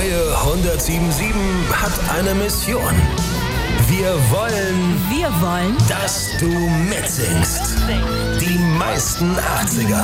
neue 107.7 hat eine Mission. Wir wollen, dass du mitsingst. Die meisten 80er.